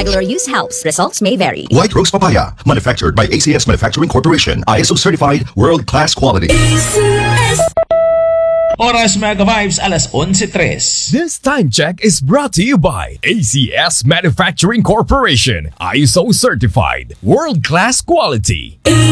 Regular use helps. Results may vary. White Rose Papaya, manufactured by ACS Manufacturing Corporation. ISO certified, world-class quality. Oras Mega Vibes, alas 11:03. This time check is brought to you by ACS Manufacturing Corporation. ISO certified, world-class quality.